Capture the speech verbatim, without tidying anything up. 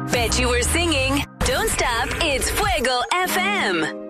Bet you were singing. Don't stop. It's Fuego F M.